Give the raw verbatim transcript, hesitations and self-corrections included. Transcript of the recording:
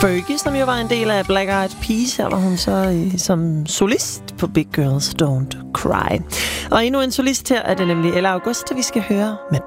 Fergie, som jo var en del af Black Eyed Peas. Her var hun så i, som solist på Big Girls Don't Cry. Og endnu en solist her er det nemlig Ella Augusta, vi skal høre med